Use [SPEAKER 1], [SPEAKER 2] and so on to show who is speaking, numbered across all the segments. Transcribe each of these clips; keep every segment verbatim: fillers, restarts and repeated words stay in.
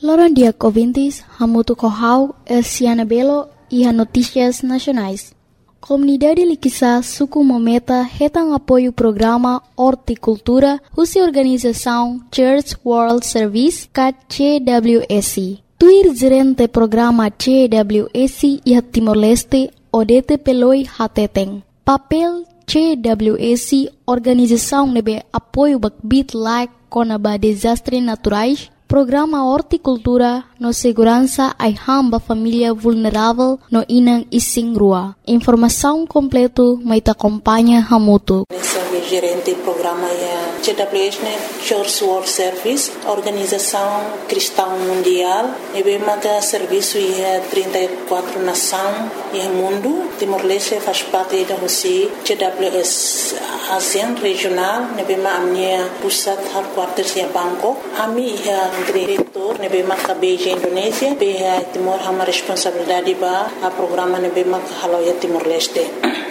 [SPEAKER 1] Loran dia ouvintes, Hamutu Kohau, Elsiana Belo e a Notícias Nacionais. Comunidade Liquiçá Suku Mometa retam apoio programa Horticultura, Russa Organização Church World Service, C W S. Tuir gerente programa C W S e a Timor-Leste, Odete Peloi Hateteng. Papel C W S, Organização nebe apoio bakbit like conaba desastres naturais, Programa Horticultura no segurança ai hamba família vulnerável no inang ising rua. Informação completo mai te acompanha Hamutu.
[SPEAKER 2] Gerente do programa é C W S, Church World Service, Organização Cristã Mundial. E bem que serviço é trinta e quatro nações e mundo. Timor-Leste faz parte da Rússia. C W S ASEAN regional. E bem a minha pusat headquarters é Bangkok. A minha é diretor. E bem que Beijing Indonésia. Bem Timor hama responsabilidade ba a programa e bem que halo é Timor-Leste.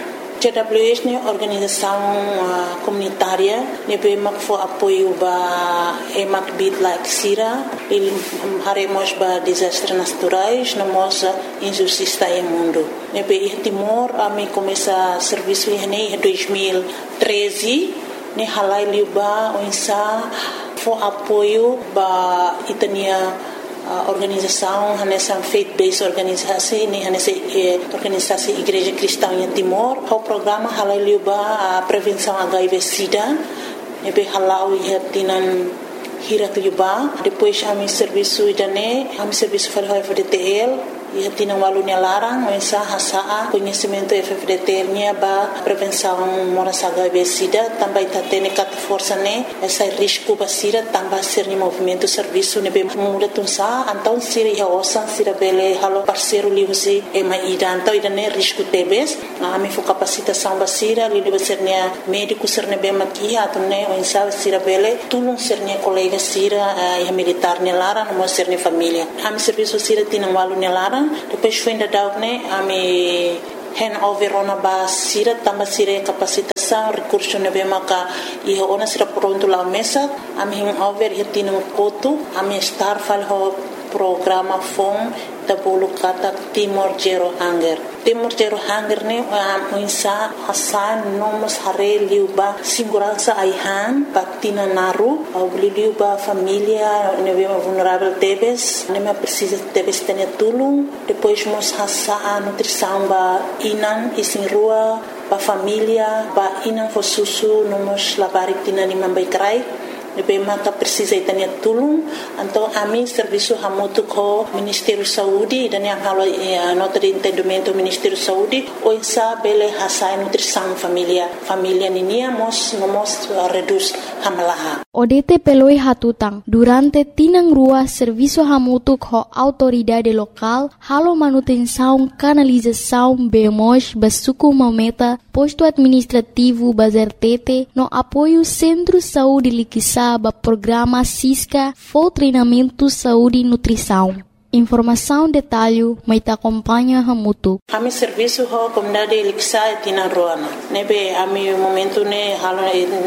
[SPEAKER 2] C W S é organização uh, comunitária, nebema que foi apoio ba emak bit like sira, il haremos ba desastres naturais, namos injustiça em mundo. Nebe em Timor, a mim começa serviço em dois mil e treze, ne halai liba onsa foi apoio ba itania Uh, organização, nessa faith-based organização, nessa eh, organização Igreja Cristã em Timor, o programa halal liba a prevenção H I V/SIDA, nebe halal ia tinan hirak liba, depois a mi serviço idane, a mi serviço para o F D T L, ia tinan walunya larang, mensa hasa conhecimento F D T L nya ba prevenção moras H I V/SIDA, também tá tendo cat força né, essa risco basira também ser no movimento serviço nebe muda tunsa, então sira ia osan sira bele halo parceiro livre e mai ida então ida né risco tebes, a mi fo capacitação basira li liba ser nya médico ser nebe makia atau né mensa sira bele tulung ser nya colega sira ia militar nya lara no ser nya família, a mi serviço sira tinan walunya lara. Depois foi ainda dar né a me hand over ona ba sira tamba sira capacitação recurso nebe maka e ona sira pronto lá mesa a me hand over e tino koto a me star fal ho programa fom da bolo kata Timor Zero Hunger. Timor Zero Hunger ne a insa hasan nomos hare liuba segurança aihan patina naru au liuba família nebe vulnerável tebes nebe precisa tebes ter tulung depois mos hasa a nutrição ba inan isin rua ba família ba inan fo susu nomos labarik tina ni mambai krai nebe maka precisa itania tulung então a mim serviço hamutu ko Ministério Saúde dan yang halo nota de entendimento Ministério Saúde o insa bele hasai nutrição família família ninia mos mos reduz hamalaha
[SPEAKER 1] Odete peloi hatutang durante tinang rua serviço hamutu ko autoridade local halo manutenção canalização bemos basuku mometa posto administrativo bazertete no apoio Centro Saúde Liquiçá ba programa Cisca for treinamento saúde e nutrição. Informação detalhe mai te acompanha Hamutu.
[SPEAKER 2] A mi serviço ho comunidade Liquiçá tina roana. Nebe a mi momento ne halo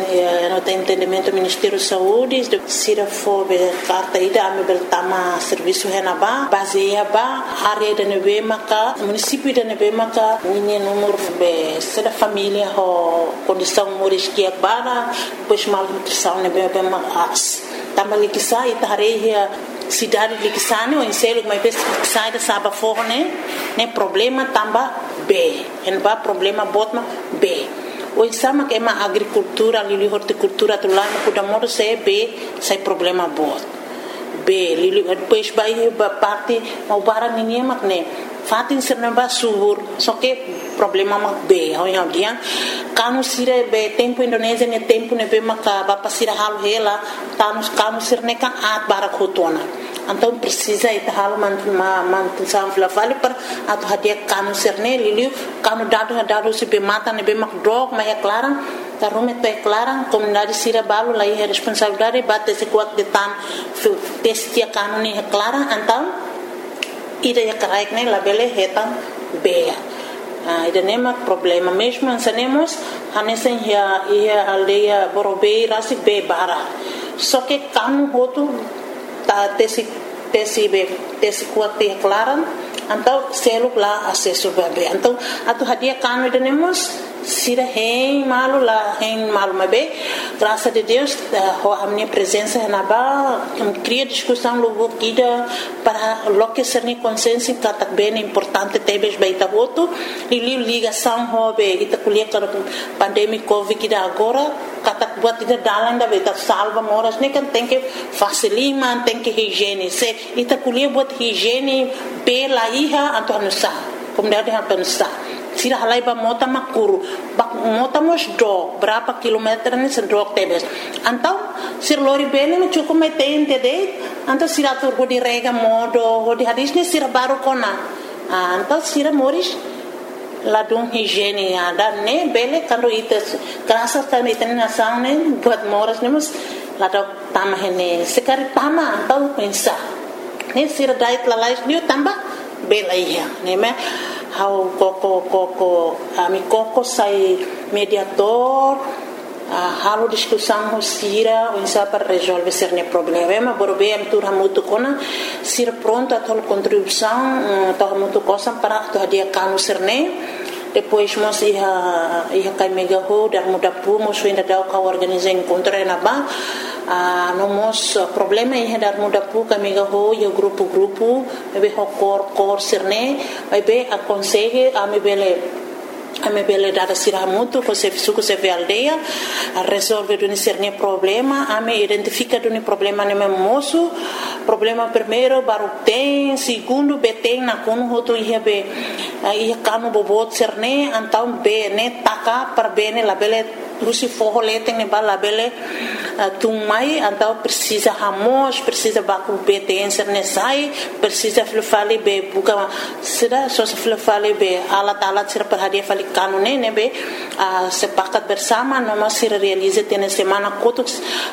[SPEAKER 2] no te entendimento Ministério Saúde sira fo be carta ida a mi beltama serviço henaba baseia ba área de nebe maka município de nebe maka ninha número be sera família ho condição moris que bara pois mal nutrição nebe be mas tama Liquiçá itareia cidade Liquiçá o enselo mas vez sai da saba forne né problema tamba B en ba problema botma B o insama que é uma agricultura ali horticultura tu lá no kuda modo se B sai problema bot B lili depois vai parte mau barang ninguém mak né fatin serna ba subur só que problema mak B ao yang dia kanu sire be tempo Indonésia ne tempo ne be maka ba pasira hal hela tanus kanu sirne kan at barak hotona então precisa ita hal man man sam fla vale per atau hadia kanu sirne liliu kanu dado dado se be mata ne be mak drog ma é clara tarume te clara comunidade sira balo lá é responsabilidade bate se kuat de tan testia kanu ne é clara então ida ya karaik ne labele hetan be ah ida nema problema mesmo ansanemos hanesen ya ia aldeia borobei rasi be bara só que kanu hotu ta tesi tesi be tesi kuat te klaran então seluk lá acesso bebê então atu hadia kanu denemos sira hein malu lá hein malu mabe graças a Deus a minha presença na ba cria discussão logo guida para loque ser ni consciência que tá bem importante tebes baita voto e ligação hobe ita kuliah para pandemia covid que agora kata buat ida dalan da beta salva moras ne kan tem que facilima tem que higiene se ita kuliah buat higiene pela iha atau nusa kemudian dia nusa sira halai ba mota makuru bak mota mos do berapa kilometer ni sendok tebes antau sir lori bene me cukup metein tede antau sira tur go di rega modo go di hadis ni sira baru kona antau sira moris ladung higiene ada ne bele kando ites kerasa kan iten nasang ne buat moras ne mus ladok tamah ne sekali tama antau pensa ne sira dait lalais dia tambah bela iya ne me how koko koko ami koko sai mediator uh, halo discussão ho sira o insa para resolver cerne problema borbe am tur hamutu kona sira pronto a tol contribuição to hamutu cosa para to dia kanu cerne depois mos iha iha kai mega ho dar muda pu mos ainda dau ka organizar encontro na ba Uh, nomos uh, problema iha dar muda pu kami gaho ya grupo grupo bebe ho kor kor sirne bebe aconsegue a me bele a me bele dar sira mutu ko se suku se aldeia a resolve do sirne problema a me identifica do problema ne moço problema primeiro baru tem segundo beteng na kono hoto iha be uh, iha kanu bobot sirne antau be ne taka per bene la bele Lucy forro leteng ne bala bele tung mai antau precisa hamos precisa baku beten serne sai precisa flufali be buka sira so flufali be alat alat sira perhadia fali kanune ne be sepakat bersama no masih realize tene semana kotuk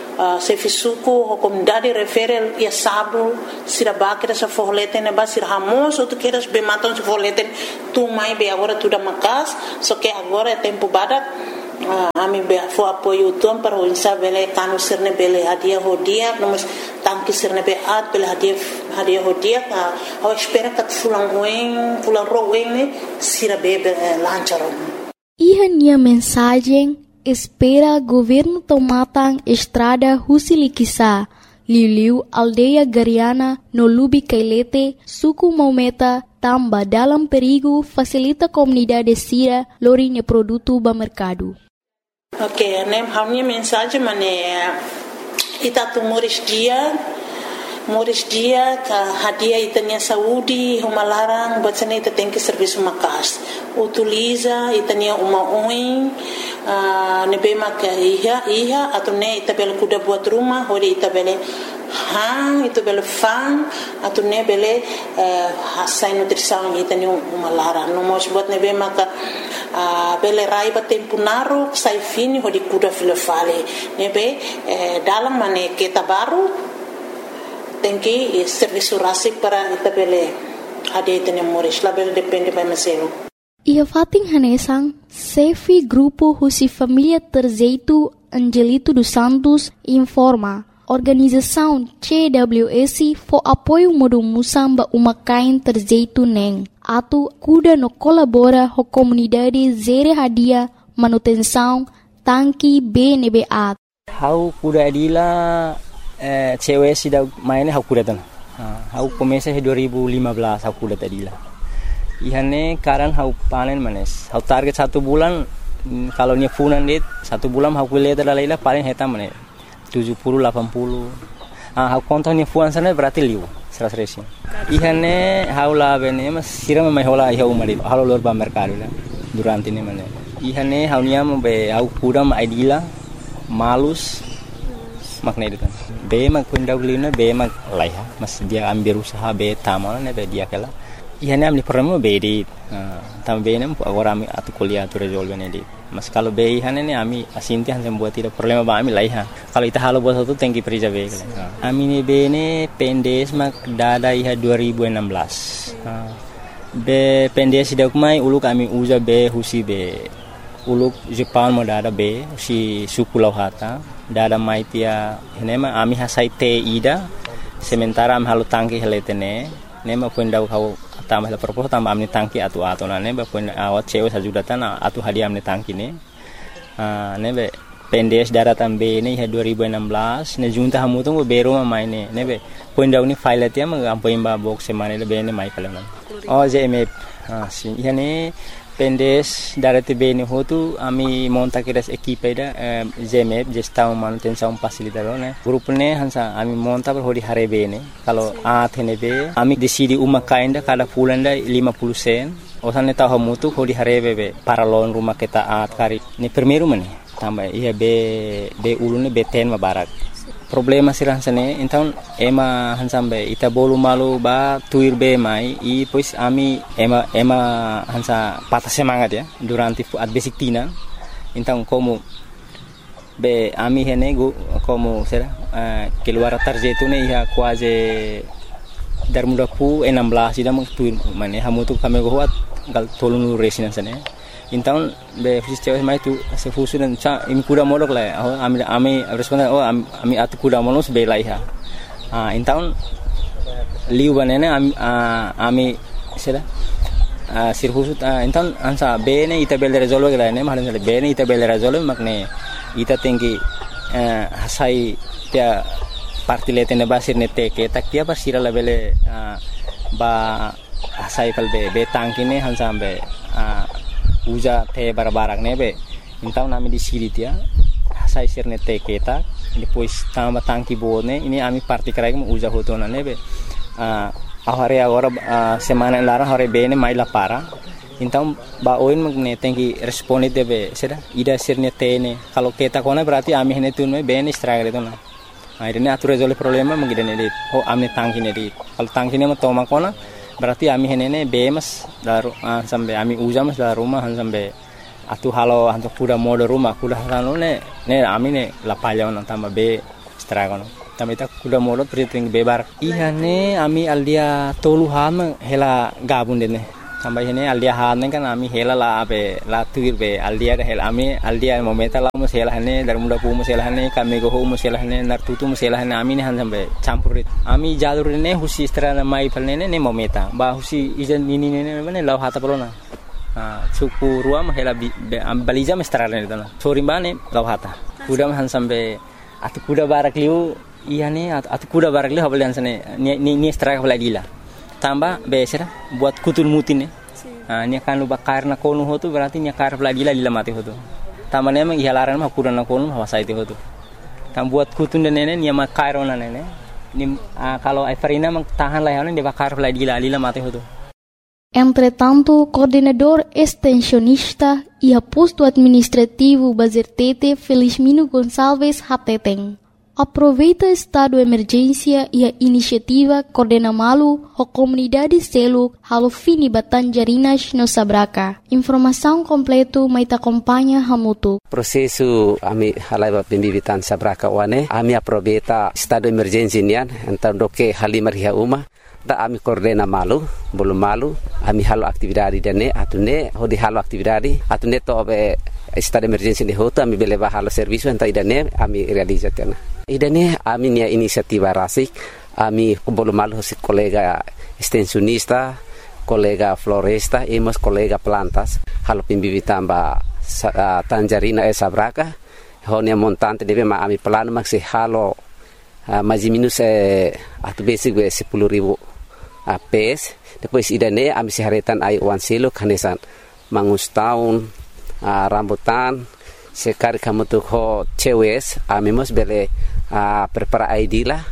[SPEAKER 2] se fisuku comunidade referel ya sabu sira bakira sa forro leteng ne ba sira hamos outro queiras be matam se forro leteng tung mai be agora tudo makas só que agora é tempo badak Uh, ami be fo apoio tom para o insa bele kanu serne bele hadia hodia nomos tanki serne be at bele hadia hadia hodia a uh, espera que fulan ruim fulan ruim ne sira be uh, lancharon
[SPEAKER 1] Iha nia mensagem espera governo tomatang estrada Husilikisa Liliu aldeia Gariana no Lubi Kailete suku Maumeta tamba dalam perigo facilita comunidade sira lorinha produto ba mercado.
[SPEAKER 2] Ok, nem a minha mensagem mane ita tu moris dia moris dia ka hadia itania saúde uma larang bacana ita tem que serviço makas utiliza itania uma oin uh, nebema ka iha iha atau ne ita bel kuda buat rumah hori ita bele hang itu bele fang atau ne bele uh, hasai nutrição itania uma larang no mos buat nebema ka Uh, bele raiba tempo naru sai fini hodi kuda filefale nebe eh, dalam mane kita baru tem que eh, serviço rasi para ita bele ade tene moris la bele depende ba meselo
[SPEAKER 1] ia fating hanesang Sefi grupo Husi Família Terzeito Angelito dos Santos informa organização C W S for apoio modo musamba umakain Terzeito neng atu kuda no colabora ho comunidade zere hadia manutenção tanki B N B A
[SPEAKER 3] hau kuda adila eh, C W S da maine hau kuda tan hau komesa he dua ribu lima belas hau kuda adila ihane karan hau panen manes hau target satu bulan kalau nya funan dit satu bulan hau kuliah dalaila paling heta manes tujuh puluh delapan puluh ah hau kontonya fuan sana berarti liu seratus resin ihane haula bene mas sira mai hola iha umari halo lor ba mercado la durante ne mane ihane haunia be au kudam aidila malus makna itu kan be mak kundaulina be mak laiha mas dia ambil usaha be tamal ne be dia kala ihane amni program be di tam be ne agora ami atu kuliah tu resolve ne di mas kalau be ihane ne ami asinti han membuat tidak problema ba ami laiha kalau ita halo bos tu tengki perija be kala ami ne be ne pendes mak dada iha dua ribu enam belas be pendes dak mai uluk ami uza be husi be uluk Jepang mo dada be si suku lauhata dada mai tia henema ami hasai te ida sementara am halu tangki heletene ne ma pun dau kau tambah la propos tambah amni tangki atu atu na ne ba pun awat cewe sajudatan atu hadiah amni tangki ne ne be pendes daratan be ne dua ribu enam belas ne junta hamu tu bero ma mai ne ne be pun dau ni file atia ma am pun ba box semane le be ne mai kala oh J M F ha si yani pendes darate be ne hotu ami monta kiras equipe da J M F gestão manutenção facilitador ne grup ne hansa ami monta per hodi hare be ne kalau a thene be ami decidi uma kainda kada fulanda lima puluh sen osane ta hamutu hodi hare be para lon rumah kita at kari ni primeiro mane tambah iya be be ulune be ten ma barak problema sirah sane então ema hansambe ita bolu malu ba tuir be mai i pois ami ema ema hansa patah semangat ya durante at basic tina então como be ami hene go como será uh, keluar tarjetu ne ia quase dar muda pu enam belas ida meng tuir mane hamu tu kami go hat gal tolunu resinan sane então be fisios mai tu se fusu dan cha imi kuda molok la oh ami ami responden oh ami atu kuda molok be lai ha ah então liu banene ami ami sera ah sirfusu então ansa be ne ita bel resolve la ne mahalan be ne ita bel resolve makne ita tinggi hasai tia partilete ne basir ne teke tak tia pasira la bele ba hasai kal be be tangkine hansa be uja te barabarak nebe então nami di siri dia sai sirne te keta depois tamba tangki bone ini ami parti krai mu uja hotona nebe ah ahare agora semana lara hore bene mai la para então ba oin magne tenki responde debe seda ida sirne tene kalau keta kona berarti ami hene tunme bene struggle itu na akhirnya atu resolve problema mengidane dit oh ami tangki ne dit kalau tangki ne ma toma kona berarti ami henene bemas daru uh, sampai ami ujamas da rumah sampai atu halo hantu kuda mode rumah kuda halo ne ne ami ne lapaya on tamba be stragon tamba ita kuda mode priting bebar iya ne ami aldia tolu ham hela gabun dene tamba hene aldia han kan ami hela la be la tuir be aldia hela ami aldia momenta la mus hela hene dar muda pu mus hela hene kami go mus hela hene nar tutu mus hela hene ami ne han sampai campurit ami jalur ne husi strana mai palne ne momenta ba husi ijan ini ne ne law hata polona ah suku ruam hela am baliza mestrana ne dana sori bane law hata kuda han sampai atu kuda barak liu iya ne atu kuda barak liu habalian sane ni ni strike balagila tambah besera buat kutul mutin ne ah nya kan lu bakar na konu hotu berarti nya kar balagila lila mati hotu tambah ne mang ihalaran mah kuda na konu hawasa itu hotu tam buat kutun de nene nya makar ona nene ni ah, kalau Everina mang tahan lah dia bakar balagila lila mati hotu.
[SPEAKER 1] Entretanto, coordenador extensionista e posto administrativo Bazertete Felizmino Gonçalves Hateteng aproveita estado de emergência e a iniciativa Coordena Malu, a comunidade Seluk, halo fini Batanjarinas no Sabraka. Informação completa maita acompanha Hamutu.
[SPEAKER 4] Prosesu ami halai pembibitan Sabraka wane, ami aproveita estado de emergência nian, então doke halimar hia uma. Da ami coordena malu, belum malu, ami halo aktividade dene, atune hodi halo aktividade, atune to be estado de emergência de hoto, ami beleva halo serviço, então idane ami realizatena. Idane ami nia inisiativa rasik, ami belum malu si kolega extensionista, kolega floresta, emos kolega plantas, halo pimbibitan ba uh, Tanjarina e Sabraka, honia montante debe ma ami plano maksi halo uh, maji minus eh, atu basic we sepuluh ribu uh, pes, depois idane ami siharetan ai wan silo kanesan mangus tahun uh, rambutan sekali kamu tuh ho cewes ami mos bele uh, prepara I D lah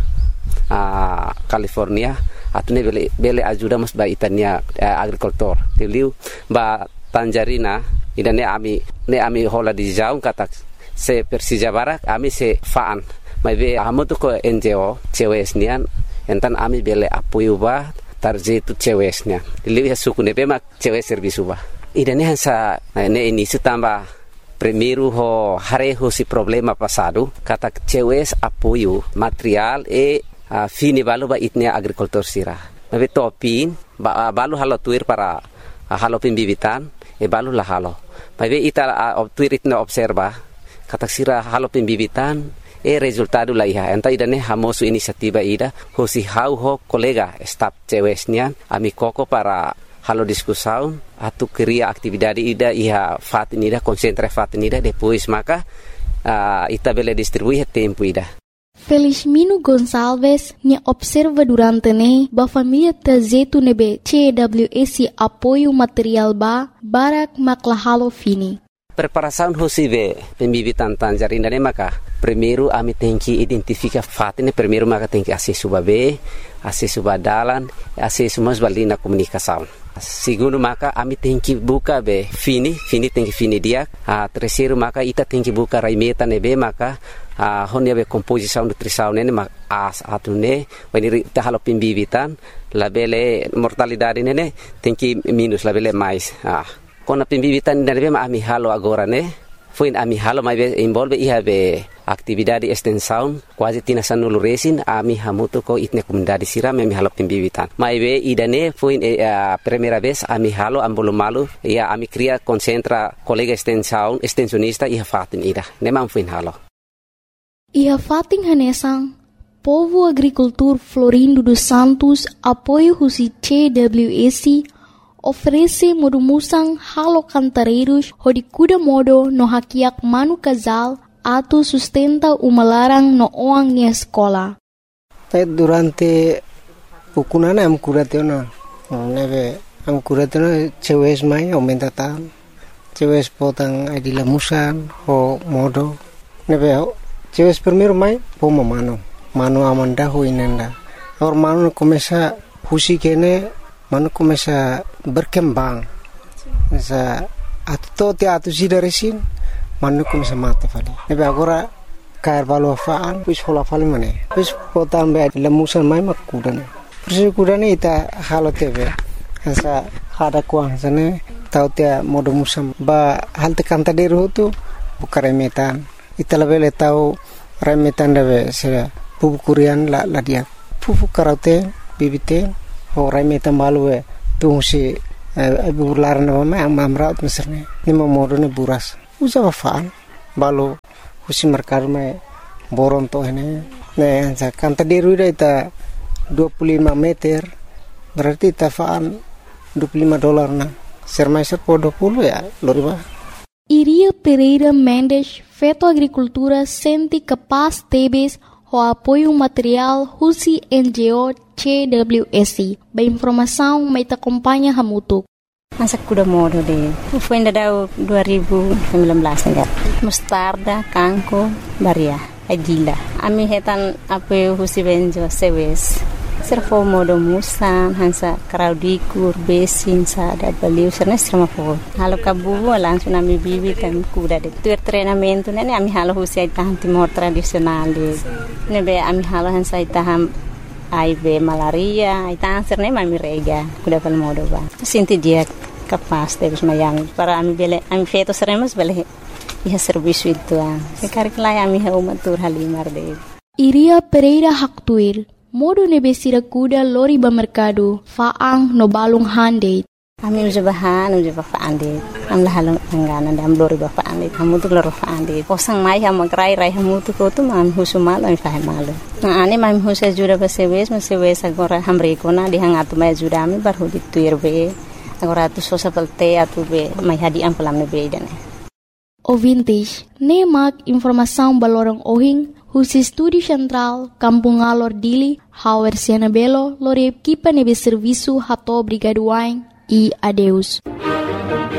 [SPEAKER 4] uh, California atune bele bele ajuda mos ba itania uh, agrikultur tiliu ba Tanjarina idane ami ne ami hola di jauh kata se Persija Barak ami se faan mai be amu tuh ko N G O cewes nian entan ami bele apoio ba tarjetu cewesnya tiliu ya suku ne be mak cewes servisu ba idane hansa ne ini setambah primeiro ho hareho si problema passado kata cewes apoio material e uh, fini balu ba itnia agrikultur sira mabe topin ba uh, balu halo tuir para uh, halo pembibitan e balu la halo mabe ita uh, tuir itna observa kata sira halo pembibitan E resultado la iha. Enta idane hamosu inisiativa ida. Hosi hau ho kolega staf cewesnian. Ami koko para halo diskusaun. Atu keria aktividade ida iha fatin ida. Konsentra fatin ida. Depois maka uh, ita bele distribuir tempo ida.
[SPEAKER 1] Felizmino Gonçalves nya observa durante ne ba família tazetu nebe C W S apoio material ba barak maklahalo fini.
[SPEAKER 4] Preparação hosive pembibitan tangerina ne maka primeiro ami tem que identificar fatine primeiro maka tem que acesso babe acesso badalan acesso mas balina comunicação. Segundo maka ami tem que buka be fini fini tem que fini dia. A terceiro maka ita tem que buka raimeta nebe maka a honia be composição nutrição nene mak as atune wani ta halo pembibitan labele mortalidade nene tem que minus labele mais ah kona pembibitan nebe ma ami halo agora ne foi ami halo mai be envolve iha be atividade extensão quase tina sanulu resin ami hamuto ko itne comunidade siram ami halo pembibitan mai be idane foi a primeira vez ami halo ambolomalu ia ami cria concentra colega extensão extensionista iha fatin ida ne mam foi halo.
[SPEAKER 1] Iha fating hanesang, Povo Agricultor Florindo dos Santos, apoio husi C W S, oferece modumusang halo cantareiros, hodikuda modo no hakiak manu casal, atu sustenta umalarang no oang nia escola.
[SPEAKER 5] Durante pukunana am kuratena, neve am kuratena cewes mai aumenta tam, cewes potang adila musan ho modo, neve cewes primeiro mai poma mano mano amanda ho inenda or mano começa husi kene mano começa berkembang sa atto te atu sida resin mano começa mate fale nebe agora cair valo faan pus hola fale mane pus potam be lemusan mai makudan persi kudan ita halo tebe sa hada kuang sane tau te modo musam ba hal te kanta deru tu bukaremetan ita lebele tau remetan dawe se pupu kurian la la dia pupu karate bibite ho remetan balwe tu si bular na ma amrat meserne ni momodo ne buras usa wafaan balo husi merkar me boron to ene ne sa kanta deru ita dua puluh lima meter berarti tafaan dua puluh lima dolar na sermaiser po dua puluh ya loriba.
[SPEAKER 1] Iria Pereira Mendes, Feto Agricultura, sente capaz tebes o apoio material husi N G O C W S. Ba informação mai ta acompanha hamutuk.
[SPEAKER 6] Masa kuda modo de. Foi ainda dua ribu sembilan belas enggak. Mustarda, kangko, baria, adila. Ami hetan apoio husi benjo sewes. Servo modo musan hansa kraudikur besin sa da baliu serna serma po halo kabu langsung ami bibitan kuda de tur treinamento nene ami halo husi taham timor tradisional de nebe ami halo hansa taham I B malaria ita serne ami rega kuda pal modo ba sinti dia kapas terus mayang para ami bele ami feto seremos bele iha serviço itu sekarang lai ami ha umatur halimar de
[SPEAKER 1] Iria Pereira Haktuir modo nebesira kuda lori ba mercado faang no balung hande.
[SPEAKER 6] Ami uja bahan uja ba faande. Am la halong angana dam lori ba faande. Hamu tu lori faande. Posang mai ham magrai rai hamu tu ko tu mam husu mal am fahe malu. Na ane mam husu jura ba sewes ma sewes agora hamre ko na di hangatu mai jura mi bar hudi tuir be. Agora tu sosa pelte atu be mai hadi am pelam ne be dane.
[SPEAKER 1] Ouvintes, ne mak informação balorong ohing husi Estúdio Central, Kampung Alor Dili, Hauer Sianabelo, lori equipa nebe serviço rato obrigado e adeus.